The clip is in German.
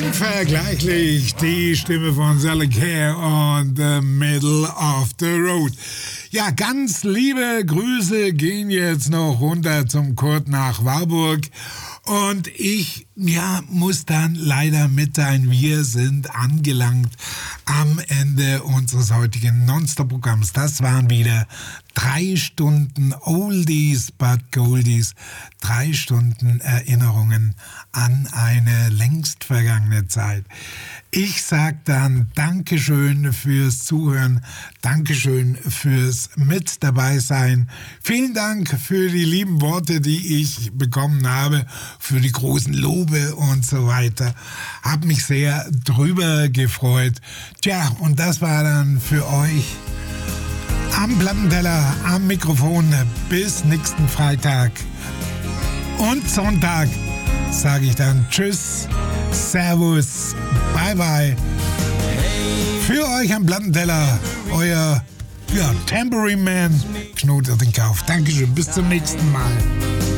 Unvergleichlich die Stimme von Sally Care on the Middle of the Road. Ja, ganz liebe Grüße gehen jetzt noch runter zum Kurt nach Warburg. Und ich, muss dann leider mitteilen, wir sind angelangt am Ende unseres heutigen Nonstop-Programms. Das waren wieder 3 Stunden Oldies but Goldies, 3 Stunden Erinnerungen an eine längst vergangene Zeit. Ich sag dann Dankeschön fürs Zuhören, Dankeschön fürs Mit dabei sein. Vielen Dank für die lieben Worte, die ich bekommen habe, für die großen Lobe und so weiter. Hab mich sehr drüber gefreut. Tja, und das war dann für euch am Plattenteller, am Mikrofon bis nächsten Freitag und Sonntag sage ich dann Tschüss, Servus, Bye Bye. Für euch am Plattenteller, euer Tambourine Man, Knut Kauf. Dankeschön, bis zum nächsten Mal.